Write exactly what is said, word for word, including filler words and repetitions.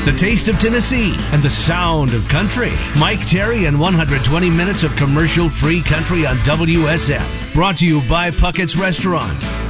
The taste of Tennessee and the sound of country. Mike Terry and one hundred twenty minutes of commercial-free country on W S M. Brought to you by Puckett's Restaurant.